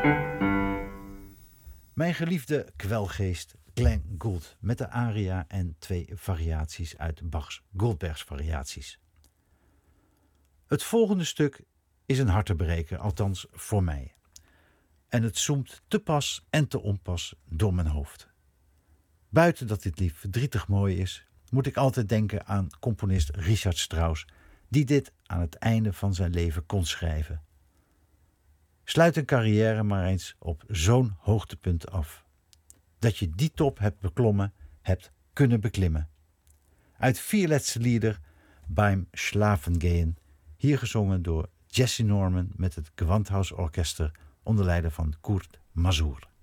Mijn geliefde kwelgeest Glenn Gould met de aria en 2 variaties uit Bachs Goldbergs variaties. Het volgende stuk is een hartebreker, althans voor mij. En het zoemt te pas en te onpas door mijn hoofd. Buiten dat dit lied verdrietig mooi is, moet ik altijd denken aan componist Richard Strauss, die dit aan het einde van zijn leven kon schrijven. Sluit een carrière maar eens op zo'n hoogtepunt af. Dat je die top hebt beklommen, hebt kunnen beklimmen. Uit 4 letzte Lieder Beim Schlafengehen, hier gezongen door Jesse Norman met het Gewandhausorchester onder leiding van Kurt Masur.